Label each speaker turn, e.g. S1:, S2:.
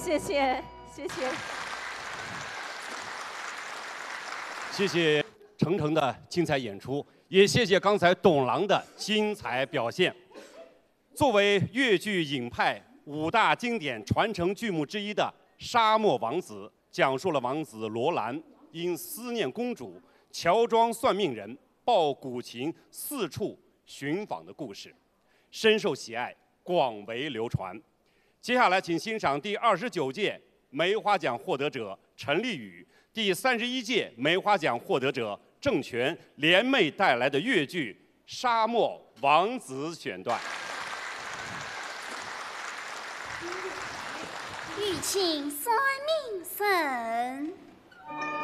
S1: 谢谢，谢谢。
S2: 谢谢程程的精彩演出，也谢谢刚才董郎的精彩表现。作为越剧影派5大经典传承剧目之一的《沙漠王子》，讲述了王子罗兰因思念公主，乔装算命人，抱古琴四处寻访的故事，深受喜爱，广为流传。接下来，请欣赏第29届梅花奖获得者陈丽宇、第31届梅花奖获得者郑权联袂带来的越剧《沙漠王子》选段。
S3: 欲请算命僧。